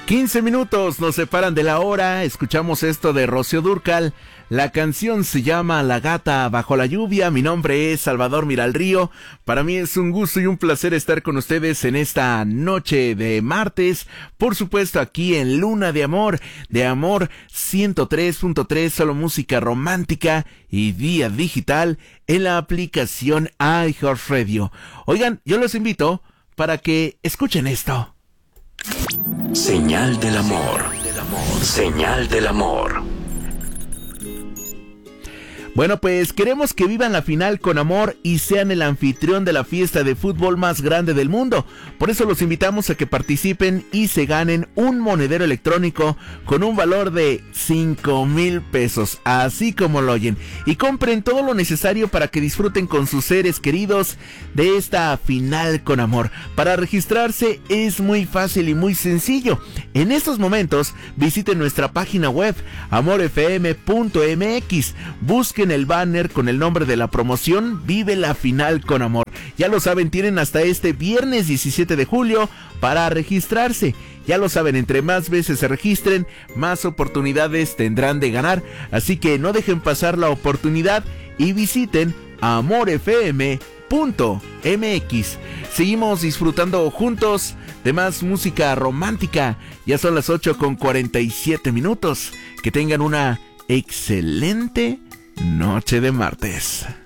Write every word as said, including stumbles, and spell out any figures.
quince minutos nos separan de la hora. Escuchamos esto de Rocío Dúrcal. La canción se llama La Gata Bajo la Lluvia. Mi nombre es Salvador Miralrío. Para mí es un gusto y un placer estar con ustedes en esta noche de martes. Por supuesto, aquí en Luna de Amor, de Amor ciento tres punto tres, solo música romántica y vía digital en la aplicación iHeartRadio. Oigan, yo los invito para que escuchen esto. Señal del amor. Señal del amor. Bueno, pues queremos que vivan la final con amor y sean el anfitrión de la fiesta de fútbol más grande del mundo. Por eso los invitamos a que participen y se ganen un monedero electrónico con un valor de cinco mil pesos, así como lo oyen. Y compren todo lo necesario para que disfruten con sus seres queridos de esta final con amor. Para registrarse es muy fácil y muy sencillo. En estos momentos visiten nuestra página web amor f m punto m x. Busquen el banner con el nombre de la promoción Vive la Final con Amor. Ya lo saben, tienen hasta este viernes diecisiete de julio para registrarse. Ya lo saben, entre más veces se registren, más oportunidades tendrán de ganar. Así que no dejen pasar la oportunidad y visiten amor f m punto m x. Seguimos disfrutando juntos de más música romántica. Ya son las ocho con cuarenta y siete minutos. Que tengan una excelente noche de martes.